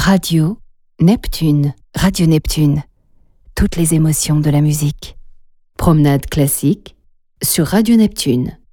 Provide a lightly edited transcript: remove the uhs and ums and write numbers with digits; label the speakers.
Speaker 1: Radio Neptune. Radio Neptune. Toutes les émotions de la musique. Promenade classique sur Radio Neptune.